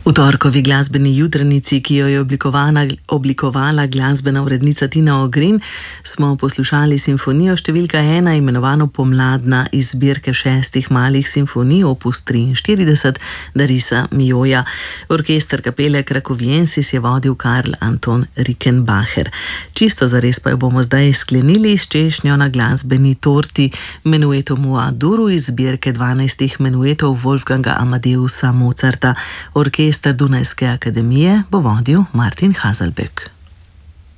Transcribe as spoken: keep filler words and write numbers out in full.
V torkovi glasbeni jutrnici, ki jo je oblikovala glasbena urednica Tina Ogrin, smo poslušali simfonijo številka ena, imenovano Pomladna, iz zbirke šestih malih simfonij opus triinštirideset Darisa Mijoja. Orkester kapele Krakoviensis je vodil Karl Anton Rickenbacher. Čisto zares pa jo bomo zdaj sklenili s češnjo na glasbeni torti, menuetom v A-duru iz zbirke dvanajstih menuetov Wolfganga Amadeusa Mozarta. Orkester Dunajske akademije bo vodil Martin Haselböck.